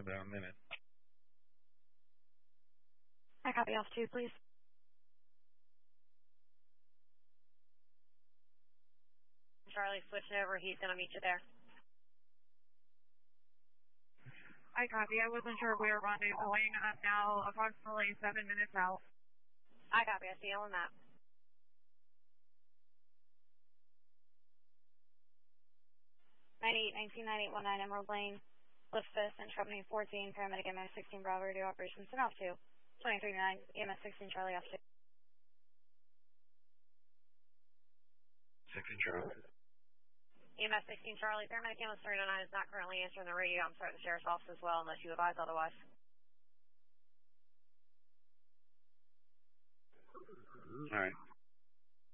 down a minute. I copy off 2, please. Charlie, switch over. He's going to meet you there. I copy. I wasn't sure where rendezvousing. I'm now approximately 7 minutes out. I copy. I see you on the map. '98, 1998, 19 Emerald Lane, Lift Fist, and Company 14, paramedic EMS 16 Bravo, radio operations, and off 2. 23-9, EMS 16 Charlie, off 2. 16 Charlie. EMS 16 Charlie, paramedic EMS 309 is not currently answering the radio. I'm starting the sheriff's office as well, unless you advise otherwise. All right.